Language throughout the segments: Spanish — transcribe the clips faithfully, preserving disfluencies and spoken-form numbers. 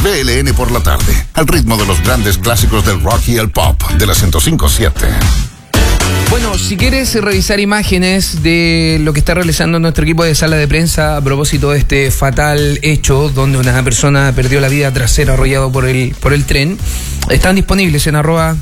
B L N por la tarde, al ritmo de los grandes clásicos del rock y el pop de la ciento cinco punto siete. Bueno, si quieres revisar imágenes de lo que está realizando nuestro equipo de sala de prensa a propósito de este fatal hecho donde una persona perdió la vida tras ser arrollado por el, por el tren, están disponibles en arroba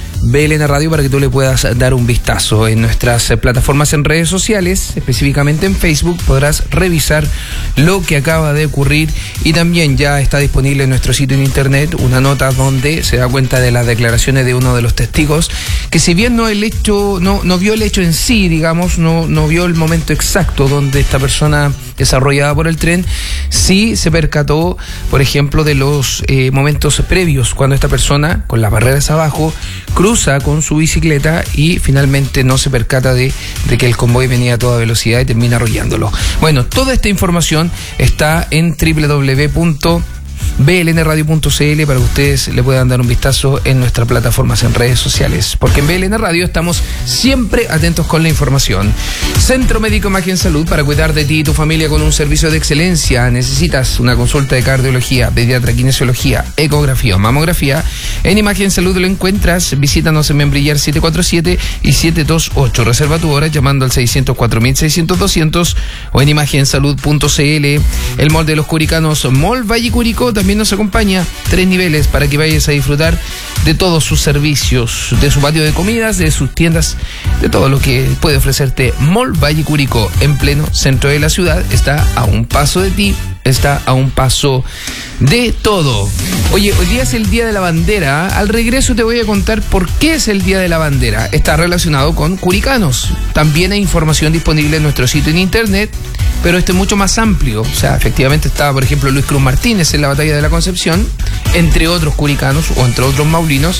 B L N Radio para que tú le puedas dar un vistazo. En nuestras plataformas en redes sociales, específicamente en Facebook, podrás revisar lo que acaba de ocurrir, y también ya está disponible en nuestro sitio en internet una nota donde se da cuenta de las declaraciones de uno de los testigos, que si bien no el hecho, no, no vio el hecho en sí, digamos, no, no vio el momento exacto donde esta persona es arrollada por el tren, sí se percató, por ejemplo, de los eh, momentos previos, cuando esta persona, con las barreras abajo, cruza con su bicicleta y finalmente no se percata de, de que el convoy venía a toda velocidad y termina arrollándolo. Bueno, toda esta información está en doble u doble u doble u punto b l n radio punto c l para que ustedes le puedan dar un vistazo en nuestras plataformas en redes sociales, porque en B L N Radio estamos siempre atentos con la información. Centro Médico Imagen Salud, para cuidar de ti y tu familia con un servicio de excelencia. ¿Necesitas una consulta de cardiología, pediatra, kinesiología, ecografía o mamografía? En Imagen Salud lo encuentras. Visítanos en Membrillar siete cuatro siete y siete dos ocho. Reserva tu hora llamando al seiscientos cuatro mil seiscientos doscientos o en imagen salud punto c l. El Mall de los Curicanos, Mall Valle Curicó, también nos acompaña. Tres niveles para que vayas a disfrutar de todos sus servicios, de su patio de comidas, de sus tiendas, de todo lo que puede ofrecerte Mall Valle Curicó, en pleno centro de la ciudad. Está a un paso de ti, está a un paso de todo. Oye, hoy día es el Día de la Bandera. Al regreso te voy a contar por qué es el Día de la Bandera. Está relacionado con curicanos. También hay información disponible en nuestro sitio en internet, pero este es mucho más amplio. O sea, efectivamente estaba, por ejemplo, Luis Cruz Martínez en la Batalla de la Concepción, entre otros curicanos o entre otros maulinos,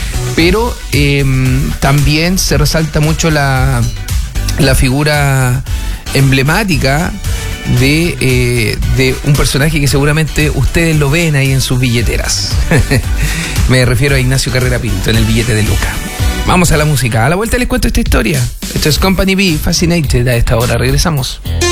pero eh, también se resalta mucho la, la figura emblemática de, eh, de un personaje que seguramente ustedes lo ven ahí en sus billeteras. Me refiero a Ignacio Carrera Pinto en el billete de Luca. Vamos a la música. A la vuelta les cuento esta historia. Esto es Company B, Fascinated. A esta hora regresamos.